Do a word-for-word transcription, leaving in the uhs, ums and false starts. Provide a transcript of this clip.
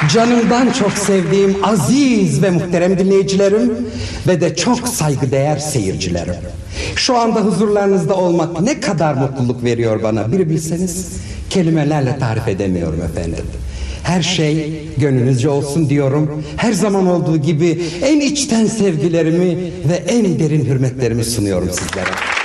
Canımdan çok sevdiğim aziz ve muhterem dinleyicilerim ve de çok saygıdeğer seyircilerim. Şu anda huzurlarınızda olmak ne kadar mutluluk veriyor bana, bir bilseniz. Kelimelerle tarif edemiyorum efendim. Her şey gönlünüzce olsun diyorum. Her zaman olduğu gibi en içten sevgilerimi ve en derin hürmetlerimi sunuyorum sizlere.